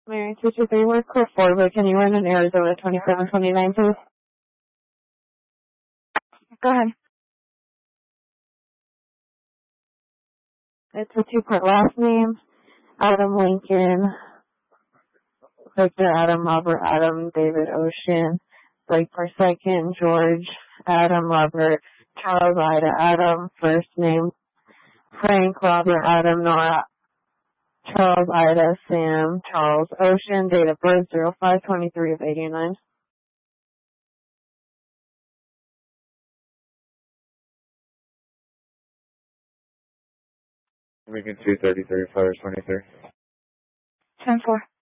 Mary 223, we're clear forward, but can you run in Arizona 2729, please? Go ahead. It's a two-part last name. Adam Lincoln, Victor Adam, Robert Adam, David Ocean, Blake per second, George Adam, Robert, Charles Ida Adam, first name, Frank, Robert Adam, Nora, Charles Ida, Sam, Charles Ocean, date of birth 0523 of 89. Lincoln 233, Flowers 23. 10-4.